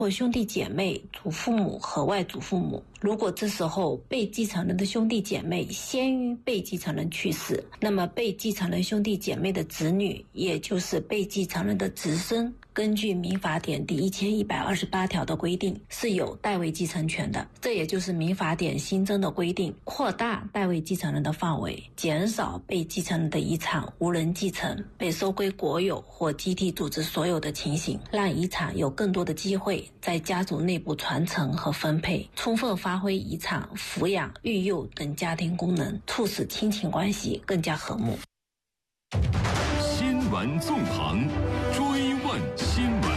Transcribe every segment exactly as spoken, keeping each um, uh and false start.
或兄弟姐妹、祖父母和外祖父母。如果这时候被继承人的兄弟姐妹先于被继承人去世，那么被继承人兄弟姐妹的子女，也就是被继承人的子孙，根据民法典第一千一百二十八条的规定，是有代位继承权的。这也就是民法典新增的规定，扩大代位继承人的范围，减少被继承人的遗产无人继承、被收归国有或集体组织所有的情形，让遗产有更多的机会在家族内部传承和分配，充分发挥遗产抚养、育幼等家庭功能，促使亲情关系更加和睦。 新闻纵横，追问新闻。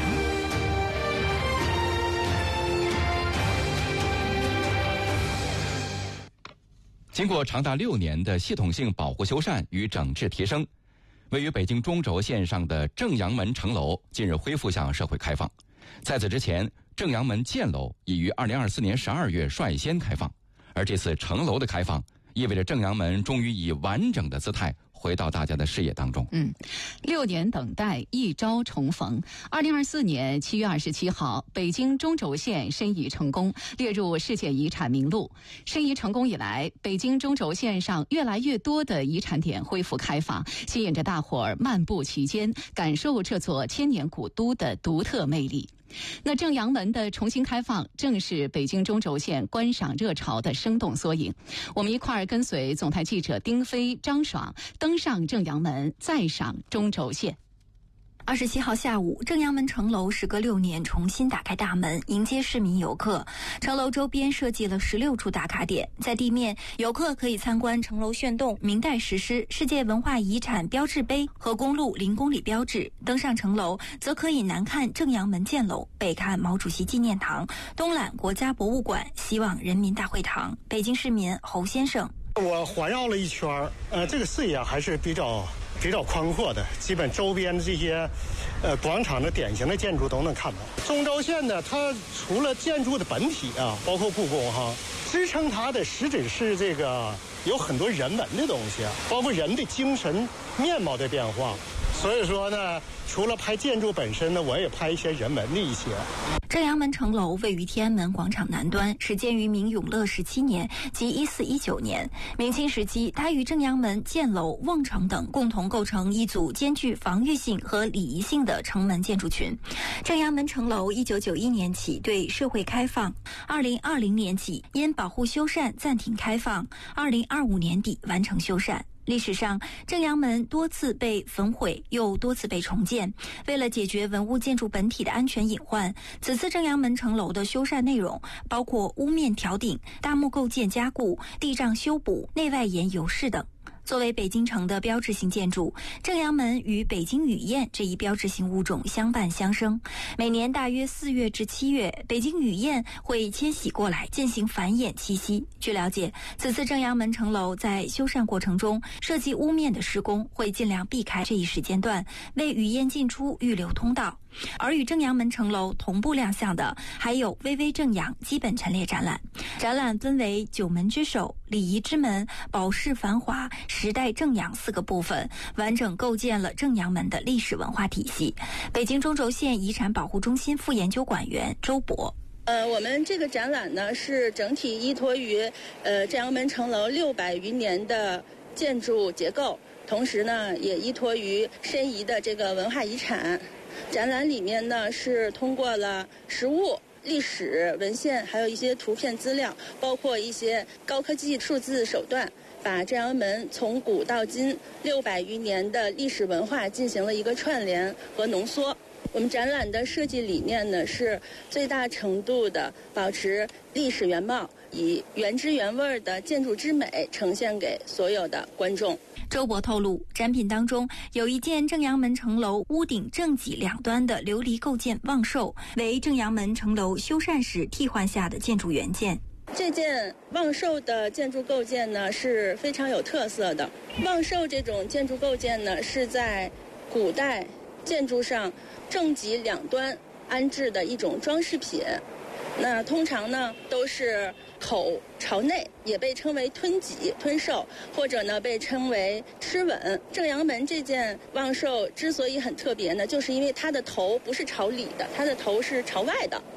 经过长达六年的系统性保护修缮与整治提升，位于北京中轴线上的正阳门城楼近日恢复向社会开放。在此之前，正阳门建楼已于二零二四年十二月率先开放，而这次城楼的开放，意味着正阳门终于以完整的姿态回到大家的视野当中。 嗯，六年等待，一朝重逢。二零二四年七月二十七号，北京中轴线申遗成功，列入世界遗产名录。申遗成功以来，北京中轴线上越来越多的遗产点恢复开放，吸引着大伙儿漫步其间，感受这座千年古都的独特魅力。那正阳门的重新开放，正是北京中轴线观赏热潮的生动缩影。我们一块儿跟随总台记者丁飞、张爽登上正阳门，再赏中轴线。 二十七号下午，正阳门城楼时隔六年重新打开大门，迎接市民游客。城楼周边设计了十六处打卡点，在地面，游客可以参观城楼炫动、明代石狮、世界文化遗产标志碑和公路零公里标志。登上城楼，则可以南看正阳门建楼，北看毛主席纪念堂，东览国家博物馆、西望人民大会堂。北京市民侯先生： 我环绕了一圈，呃，这个视野还是比较。比较宽阔的，基本周边的这些呃广场的典型的建筑都能看到。中轴线呢，它除了建筑的本体啊，包括故宫哈，支撑它的实质是这个有很多人文的东西，包括人的精神面貌的变化。所以说呢，除了拍建筑本身呢，我也拍一些人文的一些。 正阳门城楼位于天安门广场南端，始建于明永乐十七年，即一四一九年。明清时期，它与正阳门、箭楼、瓮城等共同构成一组兼具防御性和礼仪性的城门建筑群。正阳门城楼一九九一年起对社会开放，二零二零年起因保护修缮暂停开放，二零二五年底完成修缮。历史上，正阳门多次被焚毁，又多次被重建。为了解决文物建筑本体的安全隐患，此次正阳门城楼的修缮内容包括屋面挑顶、大木构件加固、地障修补、内外檐油饰等。作为北京城的标志性建筑，正阳门与北京雨燕这一标志性物种相伴相生。每年大约四月至七月，北京雨燕会迁徙过来进行繁衍栖息。据了解，此次正阳门城楼在修缮过程中，设计屋面的施工会尽量避开这一时间段，为雨燕进出预留通道。而与正阳门城楼同步亮相的还有巍巍正阳基本陈列展览。展览分为九门之首、礼仪之门、宝饰繁华、时代正阳四个部分，完整构建了正阳门的历史文化体系。北京中轴线遗产保护中心副研究馆员周博： 呃，我们这个展览呢是整体依托于呃正阳门城楼六百余年的建筑结构，同时呢也依托于申遗的这个文化遗产。展览里面呢是通过了实物、历史文献，还有一些图片资料，包括一些高科技数字手段，把正阳门从古到今六百余年的历史文化进行了一个串联和浓缩。我们展览的设计理念呢是最大程度的保持历史原貌，以原汁原味的建筑之美呈现给所有的观众。 周博透露，展品当中有一件正阳门城楼屋顶正脊两端的琉璃构件望寿，为正阳门城楼修缮时替换下的建筑原件。 这件望寿的建筑构件呢是非常有特色的。望寿这种建筑构件呢是在古代建筑上正脊两端安置的一种装饰品。那通常呢都是口朝内，也被称为吞脊、吞寿，或者呢被称为吃吻。正阳门这件望寿之所以很特别呢，就是因为它的头不是朝里的，它的头是朝外的。